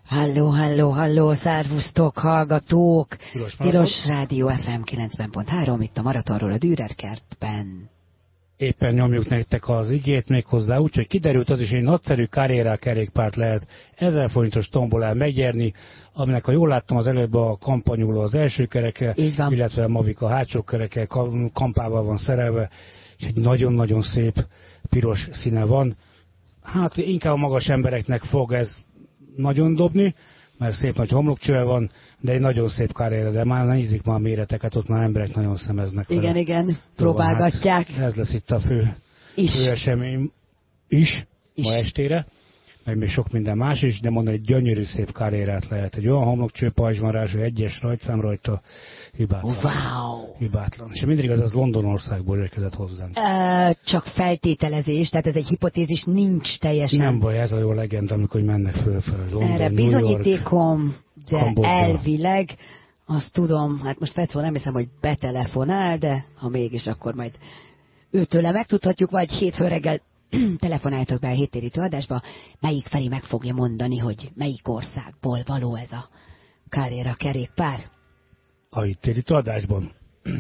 Halló, halló, halló, szervusztok, hallgatók! Tilos Rádió FM 90.3, itt a Maratonról a Dürer kertben. Éppen nyomjuk nektek az igét még hozzá, úgyhogy kiderült az is, hogy egy nagyszerű Carrera kerékpárt lehet 1000 forintos tombolán megnyerni, aminek, ha jól láttam, az előbb a kampanyuló az első kereke, illetve a Mavic a hátsó kereke kampával van szerelve, és egy nagyon-nagyon szép piros színe van. Hát inkább a magas embereknek fog ez nagyon dobni, mert szép nagy homlokcsöve van, de egy nagyon szép Carrera, de már nézik már a méreteket, ott már emberek nagyon szemeznek vele. Igen, igen, próbálgatják. Hát ez lesz itt a fő esemény is ma estére, meg még sok minden más is, de mondom, egy gyönyörű szép Carrerát lehet. Egy olyan homlokcsőpajzs van rá, hogy egyes rajtszám rajta hibátlan. Wow. Hibátlan. És mindig az Londonországból érkezett hozzánk. Csak feltételezés, tehát ez egy hipotézis, nincs teljesen. Nem baj, ez a jó legenda, amikor mennek fölfelé. London, erre bizonyítékom, de Kambodja. elvileg azt tudom, hát most Fecó nem hiszem, hogy betelefonál, de ha mégis, akkor majd őtőle megtudhatjuk, vagy hétfő reggel telefonáltok be a héttérítő adásba, melyik Feri meg fogja mondani, hogy melyik országból való ez a Carrera kerékpár. A héttérítő adásban?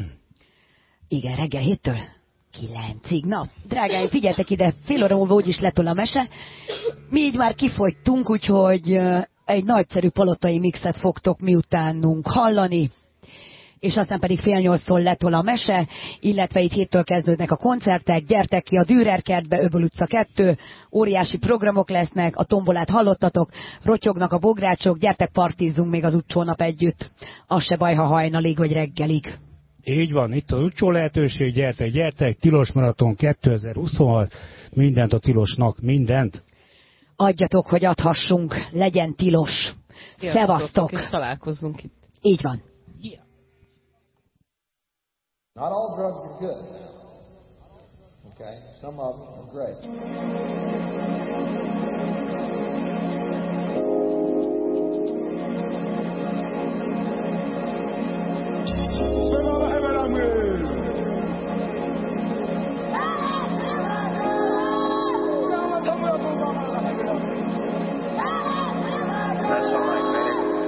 Igen, reggel 7-től 9-ig. Na, drágáim, figyeltek ide, fél óra múlva úgyis letol a mese. Mi így már kifogytunk, úgyhogy egy nagyszerű palotai mixet fogtok miutánunk hallani, és aztán pedig 7:30-tól letol a mese, illetve itt 7-től kezdődnek a koncertek, gyertek ki a Dürer kertbe, Öböl utca 2, óriási programok lesznek, a tombolát hallottatok, rotyognak a bográcsok, gyertek partizzunk még az utcsónap együtt. Az se baj, ha hajnalig vagy reggelig. Így van, itt az utcsó lehetőség, gyertek, Tilos Maraton 2026, mindent a tilosnak, mindent. Adjatok, hogy adhassunk, legyen tilos. Szevasztok! És találkozzunk itt. Így van. Yeah. Not all drugs are good. Okay? Some of them are great.